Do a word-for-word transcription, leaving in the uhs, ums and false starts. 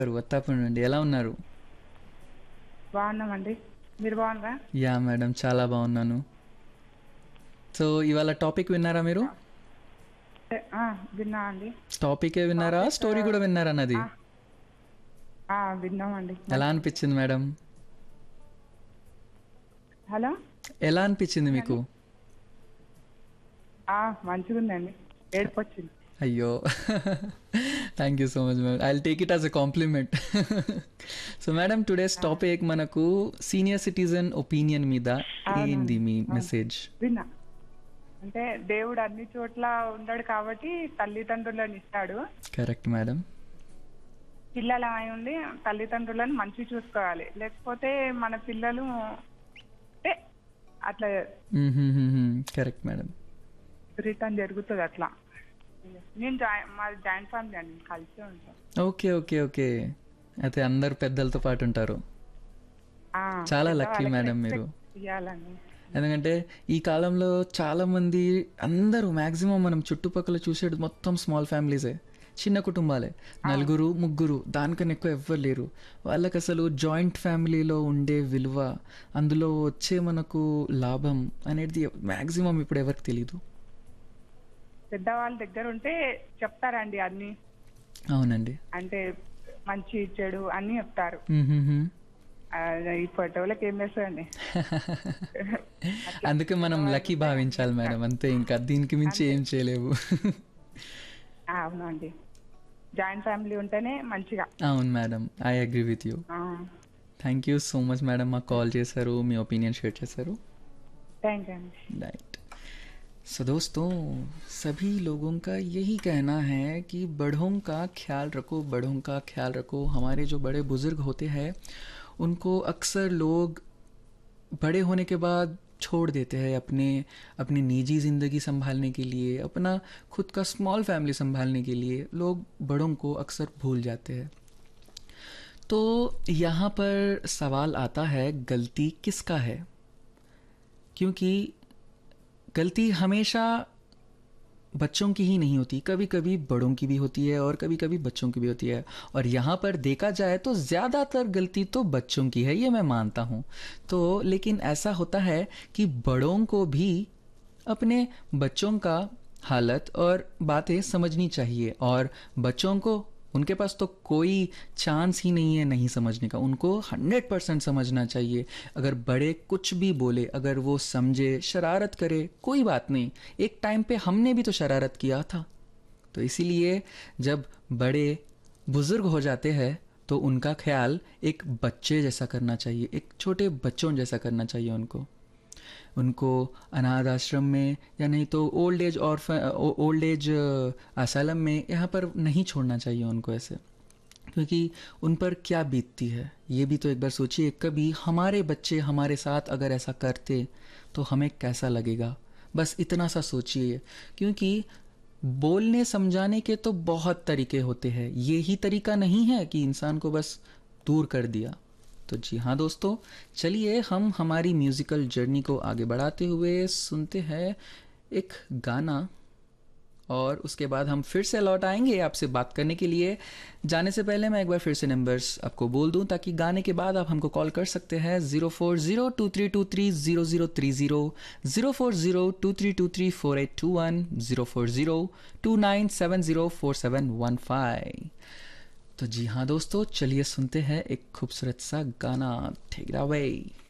గారు వత్తాపూర్ నుండి ఎలా ఉన్నారు? బాగున్నామండి. మీరు బాగున్నారా? యా మేడం, చాలా బాగున్నాను. సో ఇవాళ టాపిక్ విన్నారా మీరు? ఏ, ఆ, విన్నా అండి. టాపికే విన్నారా, టాపిక్ స్టోరీ కూడా విన్నారా నాది? ఆ, ఆ, విన్నామండి. ఎలా మంచి అనిపించింది మేడం? హలో ఎలా అనిపించింది మీకు? ఏంటండి? ఆ, మంచిగా ఉందండి. ఏడుపు వచ్చింది. అయ్యో thank you so much madam, I will take it as a complement. So madam, today's ఆ, టాపిక్ మనకు సీనియర్ సిటిజన్ ఒపీనియన్ మీద. ఏంది అవునండి. మీ అవును, మెసేజ్? విన్నా. అంటే దేవుడు అన్ని చోట్ల ఉండడు కాబట్టి తల్లిదండ్రులను ఇస్తాడు. Correct madam. పిల్లలు అయి ఉండి తల్లిదండ్రులను మంచి చూసుకోవాలి. లేకపోతే మన పిల్లలు అంటే అట్లా కరెక్ట్ మేడం. రిటర్న్ జరుగుతుంది అట్లా. నేను జాయి మాది జాయింట్ ఫ్యామిలీ అండి, మేము కలిసే ఉంటాం. ఓకే ఓకే ఓకే, అయితే అందరు పెద్దలతో పాటు ఉంటారు. ఆ, చాలా లక్కీ పెద్దవాళ్ళకి మేడం మీరు. రెస్పెక్ట్ ఇవ్వాలండి. ఎందుకంటే ఈ కాలంలో చాలా మంది, అందరూ మ్యాక్సిమం మనం చుట్టుపక్కల చూసేది మొత్తం స్మాల్ ఫ్యామిలీసే, చిన్న కుటుంబాలే, అవును, నలుగురు ముగ్గురు, దానికన్నా ఎక్కువ ఎవ్వరు లేరు. వాళ్ళకి అసలు జాయింట్ ఫ్యామిలీలో ఉండే విలువ, అందులో వచ్చే మనకు లాభం అనేది మ్యాక్సిమం ఇప్పుడు ఎవరికి తెలీదు. పెద్దవాళ్ళ దగ్గర ఉంటే చెప్తారండి అన్ని. అవునండి. అంటే మంచి చెడు అన్ని చెప్తారు. మ్మ్హ్మ్. ఆ, ఈ ఫోటోలకి ఏం చేస్తారండి. అట్లా అందుకే మనం పెద్దవాళ్ళు లక్కీ ఉంటే అన్ని భావించాలి మేడం, చెప్తారు. అంతే, ఇంకా దీనికి మించి అంతే. ఏం చేయలేవు. ఆ, అవునండి. జాయింట్ ఫ్యామిలీ ఉంటేనే మంచిగా. అవును madam, I agree with you. Thank you so much madam, మాకు కాల్ చేశారు, మీ ఒపీనియన్ షేర్ చేశారు. థ్యాంక్ యూ అండి. राइट। सो दोस्तों, सभी लोगों का यही कहना है कि बड़ों का ख्याल रखो, बड़ों का ख्याल रखो। हमारे जो बड़े बुज़ुर्ग होते हैं उनको अक्सर लोग बड़े होने के बाद छोड़ देते हैं, अपने अपनी निजी ज़िंदगी संभालने के लिए, अपना खुद का स्मॉल फैमिली संभालने के लिए लोग बड़ों को अक्सर भूल जाते हैं। तो यहाँ पर सवाल आता है, गलती किसका है? क्योंकि गलती हमेशा बच्चों की ही नहीं होती, कभी कभी बड़ों की भी होती है और कभी कभी बच्चों की भी होती है। और यहाँ पर देखा जाए तो ज़्यादातर गलती तो बच्चों की है, ये मैं मानता हूँ। तो लेकिन ऐसा होता है कि बड़ों को भी अपने बच्चों का हालत और बातें समझनी चाहिए, और बच्चों को, उनके पास तो कोई चांस ही नहीं है नहीं समझने का, उनको हंड्रेड परसेंट समझना चाहिए। अगर बड़े कुछ भी बोले, अगर वो समझे, शरारत करे, कोई बात नहीं, एक टाइम पे हमने भी तो शरारत किया था। तो इसीलिए जब बड़े बुजुर्ग हो जाते हैं तो उनका ख्याल एक बच्चे जैसा करना चाहिए, एक छोटे बच्चों जैसा करना चाहिए उनको। उनको अनाथ आश्रम में या नहीं तो ओल्ड एज और ओल्ड एज असलम में यहाँ पर नहीं छोड़ना चाहिए उनको ऐसे, क्योंकि उन पर क्या बीतती है ये भी तो एक बार सोचिए। कभी हमारे बच्चे हमारे साथ अगर ऐसा करते तो हमें कैसा लगेगा, बस इतना सा सोचिए। क्योंकि बोलने समझाने के तो बहुत तरीके होते हैं, ये ही तरीका नहीं है कि इंसान को बस दूर कर दिया। तो जी हाँ दोस्तों, चलिए हम हमारी म्यूज़िकल जर्नी को आगे बढ़ाते हुए सुनते हैं एक गाना, और उसके बाद हम फिर से लौट आएंगे आपसे बात करने के लिए। जाने से पहले मैं एक बार फिर से नंबर्स आपको बोल दूं, ताकि गाने के बाद आप हमको कॉल कर सकते हैं zero four zero two three to three zero zero three zero, zero four zero two three to three four eight to one, zero four zero two nine seven zero four seven one five. तो जी हाँ दोस्तों, चलिए सुनते हैं एक खूबसूरत सा गाना। Take it away.